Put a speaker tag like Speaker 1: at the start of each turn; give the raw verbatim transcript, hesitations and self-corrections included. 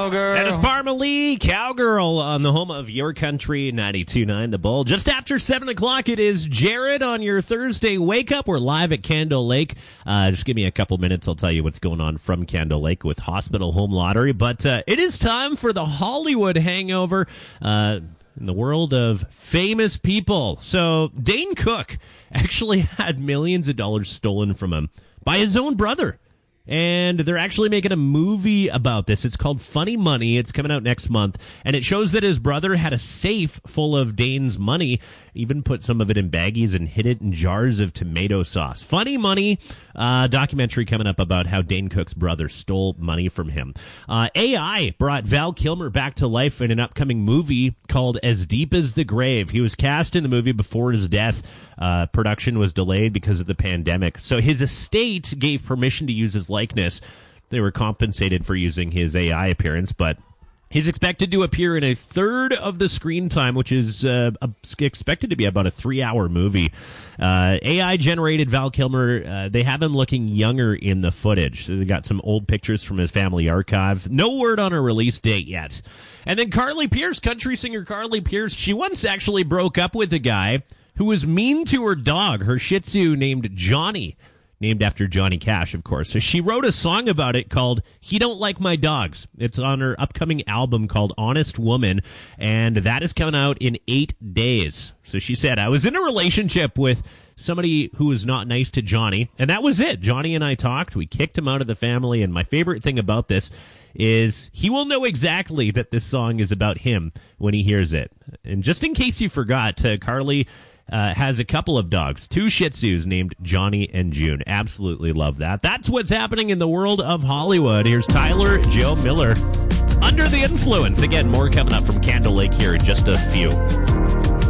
Speaker 1: Cowgirl.
Speaker 2: That is Parma Lee, Cowgirl, on the home of your country, ninety-two point nine The Bull. Just after seven o'clock, it is Jared on your Thursday Wake Up. We're live at Candle Lake. Uh, just give me a couple minutes. I'll tell you what's going on from Candle Lake with Hospital Home Lottery. But uh, it is time for the Hollywood Hangover. Uh, in the world of famous people. So Dane Cook actually had millions of dollars stolen from him by his own brother. And they're actually making a movie about this. It's called Funny Money. It's coming out next month. And it shows that his brother had a safe full of Dane's money, even put some of it in baggies and hid it in jars of tomato sauce. Funny Money, uh, documentary coming up about how Dane Cook's brother stole money from him. Uh, A I brought Val Kilmer back to life in an upcoming movie called As Deep as the Grave. He was cast in the movie before his death. Uh, production was delayed because of the pandemic. So his estate gave permission to use his likeness. They were compensated for using his A I appearance, but he's expected to appear in a third of the screen time, which is uh, expected to be about a three-hour movie. Uh, A I-generated Val Kilmer, uh, they have him looking younger in the footage. So they got some old pictures from his family archive. No word on a release date yet. And then Carly Pearce, country singer Carly Pearce, she once actually broke up with a guy who was mean to her dog, her Shih Tzu named Johnny, named after Johnny Cash, of course. So she wrote a song about it called He Don't Like My Dogs. It's on her upcoming album called Honest Woman, and that is coming out in eight days. So she said, I was in a relationship with somebody who was not nice to Johnny, and that was it. Johnny and I talked. We kicked him out of the family, and my favorite thing about this is he will know exactly that this song is about him when he hears it. And just in case you forgot, uh, Carly Uh, has a couple of dogs, two Shih Tzus named Johnny and June. Absolutely love that. That's what's happening in the world of Hollywood. Here's Tyler Joe Miller. It's Under the Influence. Again, more coming up from Candle Lake here in just a few.